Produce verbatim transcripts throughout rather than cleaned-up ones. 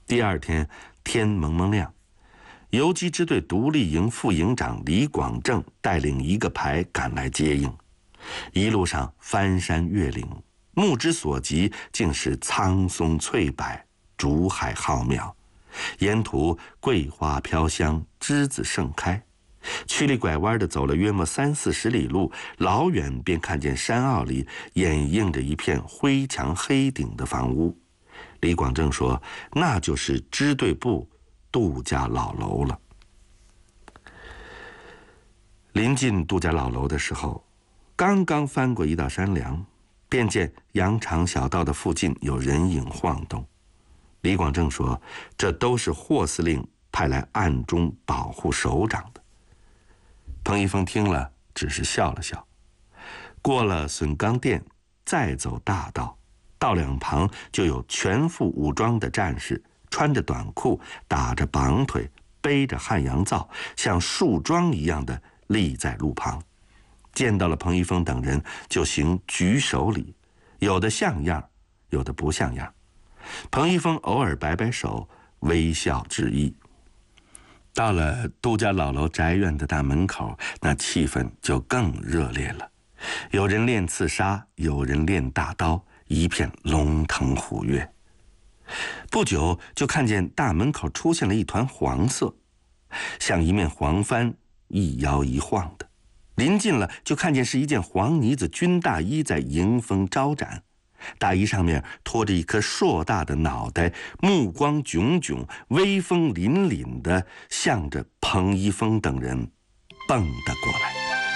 第二天天蒙蒙亮，游击支队独立营副营长李广正带领一个排赶来接应。一路上翻山越岭，目之所及竟是苍松翠柏，竹海浩渺，沿途桂花飘香，栀子盛开。曲里拐弯地走了约莫三四十里路，老远便看见山坳里掩映着一片灰墙黑顶的房屋。李广正说，那就是支队部杜家老楼了。临近杜家老楼的时候，刚刚翻过一道山梁，便见羊肠小道的附近有人影晃动。李广正说，这都是霍司令派来暗中保护首长的。彭一峰听了，只是笑了笑。过了笋岗店，再走大道，道两旁就有全副武装的战士，穿着短裤，打着绑腿，背着汉阳造，像树桩一样的立在路旁。见到了彭一峰等人，就行举手礼，有的像样，有的不像样。彭一峰偶尔摆摆手，微笑致意。到了杜家老楼宅院的大门口，那气氛就更热烈了。有人练刺杀，有人练大刀，一片龙腾虎跃。不久就看见大门口出现了一团黄色，像一面黄帆，一摇一晃的。临近了，就看见是一件黄呢子军大衣在迎风招展，大衣上面拖着一颗硕大的脑袋，目光炯炯，威风凛凛地向着彭一峰等人蹦跶过来。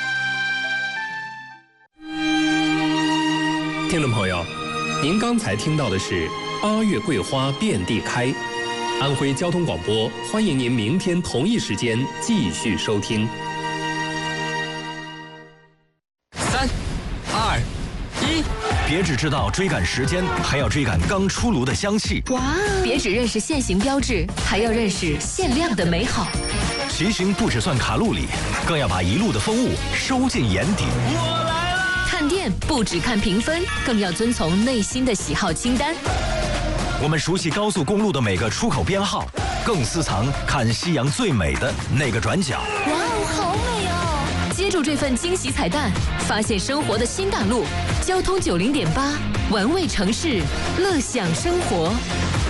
听众朋友，您刚才听到的是八月桂花遍地开。安徽交通广播欢迎您明天同一时间继续收听。 三二一， 别只知道追赶时间，还要追赶刚出炉的香气。 哇！别只认识限行标志，还要认识限量的美好。 骑行不只算卡路里，更要把一路的风物收进眼底。 我来了！ 看店不只看评分，更要遵从内心的喜好清单。 我们熟悉高速公路的每个出口编号，更私藏看夕阳最美的那个转角。 哇哦，好美哦！接住这份惊喜彩蛋，发现生活的新大陆。交通九零点八，玩味城市，乐享生活。